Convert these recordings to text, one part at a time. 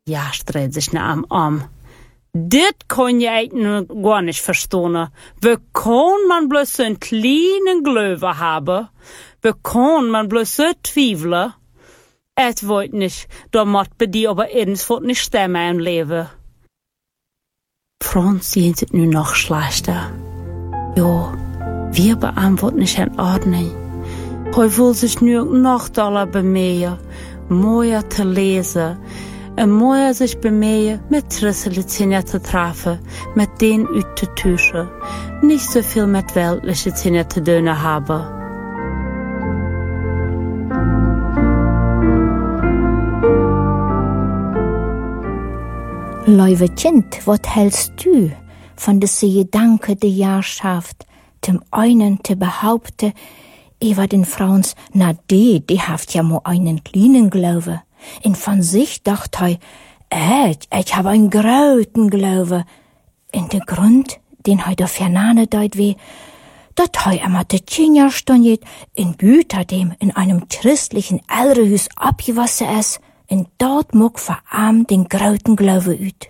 Ja, dreht sich nach am Arm. Dit kann je eigentlich gar nicht verstehen. Wie kann man bloß so einen kleinen Glaube haben? Wie kann man bloß so zweifeln? Et wollt nicht, da macht bei dir aber eins wird nicht stemmen im Leben. Franz sieht es nun noch schlechter. Ja, wir beantworten nicht in Ordnung. Hij wil sich nu noch doller bemühen, mooier te lesen, und mooier sich bemühen, mit Trüsselzähne zu treffen, mit denen uit te tuschen, nicht so viel mit weltlichen Zähne zu tun haben. Lieve Kind, was hältst du von dieser Gedanke der Jahrschaft, dem einen zu behaupten, über den Frauens, na die haft ja mo einen kleinen Glaube. Und von sich dacht ich hab einen großen Glaube. Und der Grund, den da fernane deut wie, dat immer de Tschinja stonjet, in Büter dem in einem christlichen Elrehus abgewassen es, und dort muck verarm den großen Glaube üt.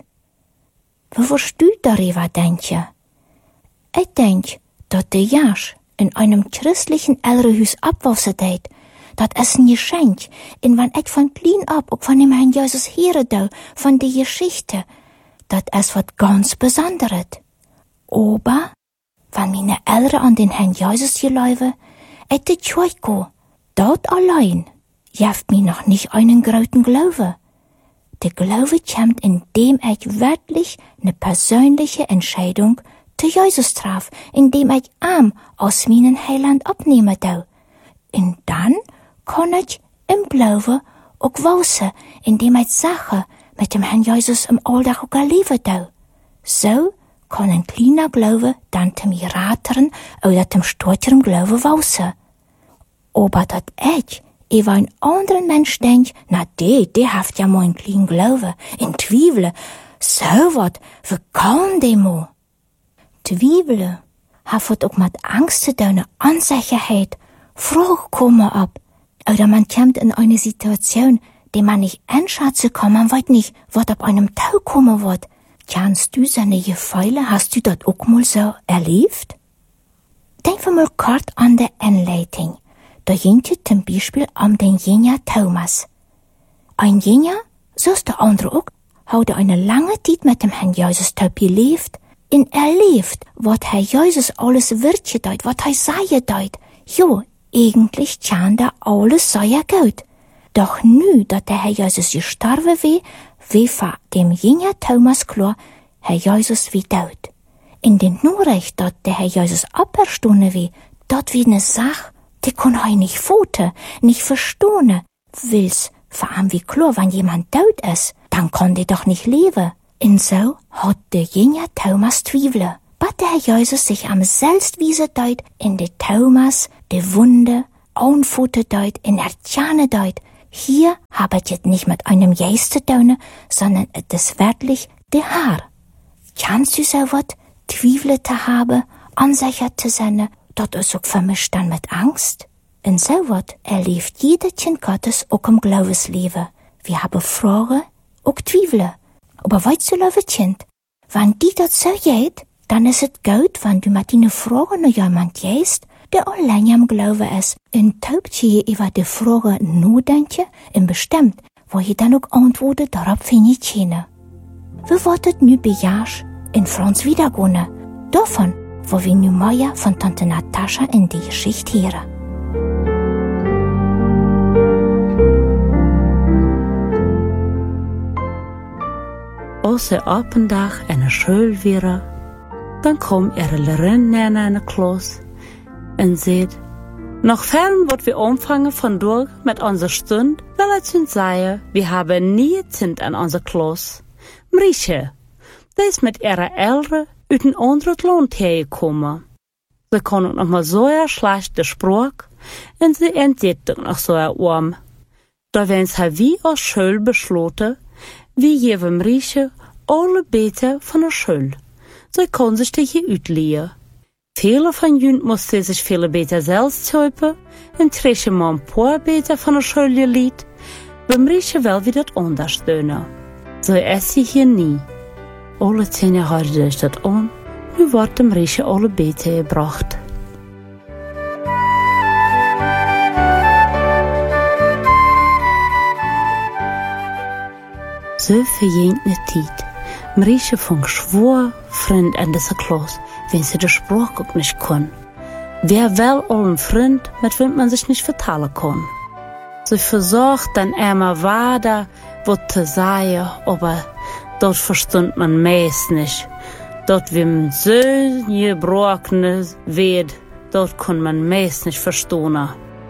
Wovor du darüber denke? Ich denk, dat der Jasch in einem christlichen Elrehus abwassen deit, dat es ein Geschenk, in wann ich von klein ab, auch von dem Herrn Jesus höre dau, von der Geschichte, dat es wat ganz Besonderes. Aber, wenn meine Eltern an den Herrn Jesus geläufe, et de Tschweiko, dort allein, jeft mir noch nicht einen großen Glaube. Der Glaube kommt, indem ich wirklich eine persönliche Entscheidung zu Jesus traf, indem ich Arm aus meinen Heiland abnehmen dau. Und dann kann ich im Glaube auch wachsen, indem ich Sachen mit dem Herrn Jesus im Alltag auch erleben dau. So kann ein kleiner Glaube dann zum rateren oder zum stärkeren Glaube wachsen. Aber dat ich über ein anderen Mensch denk, na die haft ja mal einen kleinen Glaube, in Zweifel, so wat, wie kann die mo? Zweifel hat auch mit Angst zu tun, Unsicherheit, Frage kommen ab. Oder man kommt in eine Situation, die man nicht einschätzen kann, man weiß nicht, was ab einem Tag kommen wird. Kennst du seine Gefühle? Hast du das auch mal so erlebt? Denken wir mal kurz an die Einleitung. Da ging es zum Beispiel um den Jünger Thomas. Ein Jünger, so ist der andere auch, hat eine lange Zeit mit dem Herrn Jesus gelebt und erlebt, was Herr Jesus alles wird deut, was er sei deut. Jo, eigentlich kann da alles sehr gut. Doch nu, dass der Herr Jesus gestorben wie vor dem Jünger Thomas klar, Herr Jesus wie tot. In den Nachricht, dass der Herr Jesus auferstanden wie, dort wie eine Sache, die kann er nicht foten, nicht verstehen. Will's vor allem wie klar, wenn jemand tot ist, dann kann der doch nicht leben. Und so hat der Jünger Thomas Zweifel. But der Herr Jesus sich am Selbstwiese deut, in de Thomas, de Wunde, Augenfote deut, in der Tjane deut. Hier habet jetzt nicht mit einem Geist zu tun, sondern es ist wirklich de Haar. Kannst du so wat, Zweifel zu haben, unsicher zu sein, dort ist auch vermischt dann mit Angst? Und so wat erlebt jeder Kind Gottes auch im Glaubensleben. Wir haben Fragen, auch Zweifel. Aber weißt du, liebe Kind, wenn die das so geht, dann ist es gut, wenn du mit deinen Fragen noch jemand gehst, der allein am Glauben ist. Und taubt je über die Fragen nachdenken und bestimmt, wo je dann auch Antworten darauf finden können. Wir warten nu bei Jasch in Franz wiedergehen. Davon, wo wir nu mehr von Tante Natascha in die Geschichte hören. Als er op een dag in een school weer, dan kwam er een lerarin naar de klas en zei, noch fern wird wir anfangen von durch mit unserer Stunde, weil es uns sei, wir haben nie Zeit an unserer Klas. Mrische, die ist mit ihrer Eltern uit een ander Land hergekommen. Sie können noch mal so schlecht die Sprache und sie entdeckt noch so arm. Da werden sie wie aus Schule beschlossen, wie jedem Rieche alle Beter von der Schule. Sie können sich die hier uitleeren. Viele von ihnen mussten sich viele Beter selbst helfen und kriegen mal ein paar Beter von der Schule geliehen, beim Rieche will wir das anders tun. So esse ich hier nie. Alle 10 Jahre durch das an, nu wird dem Rieche alle Bete gebracht. So verjähnt ne Tijd. Marieche fang schwor Freund an dieser Klasse, wenn sie die Sprache auch nicht kann. Wer will einen Freund, mit wem man sich nicht vertalen kann. Sie versucht dann immer weiter, was zu sagen, aber dort verstund man meist nicht. Dort, wem so gebrochen wird, dort kann man meist nicht verstehen.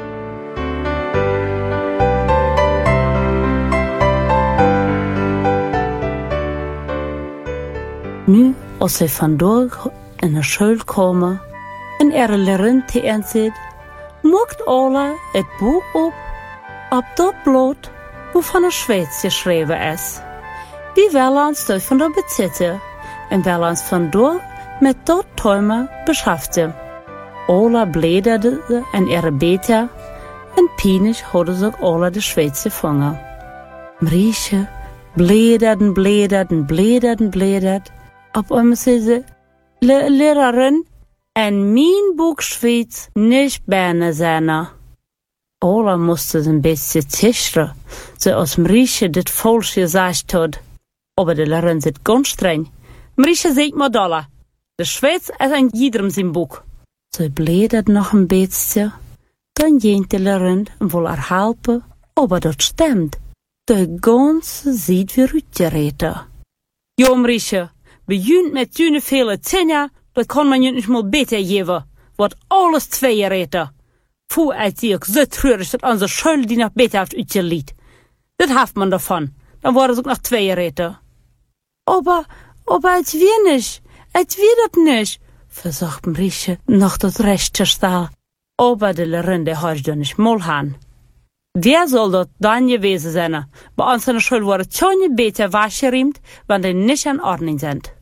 Nu, als sie vandaag in de school komen en leraar te hen zegt, maakt alle het boek op dat blad, waarvan het Zweeds geschreven is. Die willen ons dus van dat bezitten en willen ons vandaag met dat thema beschäftigen. Alle bläderden en ihre Bete en pijnig hadden ze alle de Zweeds gevangen. Marieche bläderden. Op einmal zei ze, lerarin, en mijn boek Schweiz nicht bijna zijn. Alle moesten een beetje zichteren, zoals Marieche dit falsch gezegd had. Aber de lerarin zit ganz streng. Marieche zegt maar dollar. De Schweiz is een iedereen zijn boek. Ze blädert nog een beetje. Dan ging de lerarin wil haar helpen, aber dat stimmt. De ganze ziet weer uitgereden. Jo, Marieche. Bejunt met june vele 10 jaar, dat kan man je niet meer beter geven. Wat alles 2 reden. Voor als zie ik zo treurig dat onze school die nog beter heeft uitgeliet. Dat heeft man daarvan. Dan worden ze ook nog 2 reden. Aber als wir nicht. Als wir dat nicht. Versucht Marieche noch das Recht zu stellen. Aber de lerarin, die hat doch nicht mal han. Wer soll dat dann gewesen sein? Bei uns in der Schule worden 10 beter wasgeriemt, wenn die nicht in Ordnung sind.